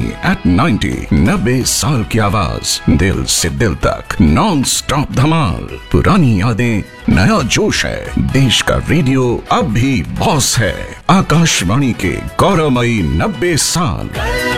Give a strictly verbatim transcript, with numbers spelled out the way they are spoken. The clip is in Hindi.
Eight ninety. नब्बे साल की आवाज, दिल से दिल तक, नॉन स्टॉप धमाल। पुरानी यादें, नया जोश है। देश का रेडियो अब भी बॉस है। आकाशवाणी के गौरवमयी नब्बे साल।